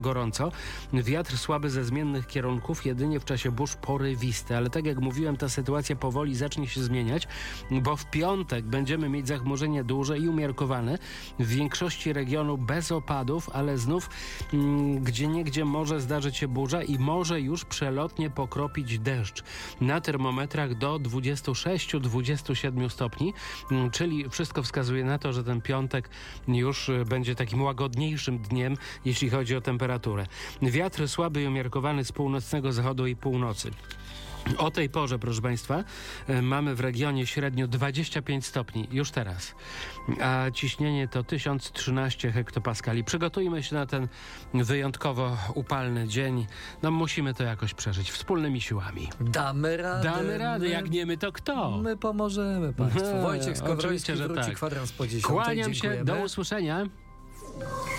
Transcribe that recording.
gorąco. Wiatr słaby ze zmiennych kierunków, jedynie w czasie burz porywiste. Ale tak jak mówiłem, ta sytuacja powoli zacznie się zmieniać, bo w piątek będziemy mieć zachmurzenie duże i umiarkowane. W większości regionu bez opadów, ale znów gdzieniegdzie może zdarzyć się burza i może już przelotnie pokropić deszcz. Na termometrach do 26-27 stopni, czyli wszystko wskazuje na to, że ten piątek już będzie takim łagodniejszym dniem, jeśli chodzi o temperaturę. Wiatr słaby i umiarkowany z północnego zachodu i północy. O tej porze, proszę Państwa, mamy w regionie średnio 25 stopni, już teraz, a ciśnienie to 1013 hektopaskali. Przygotujmy się na ten wyjątkowo upalny dzień. No musimy to jakoś przeżyć wspólnymi siłami. Damy radę. Damy radę, jak nie my, to kto? My pomożemy Państwu. Wojciech Skowroński oczywiście, że wróci tak. kwadrans po 10. Kłaniam się, Dziękujemy. do usłyszenia.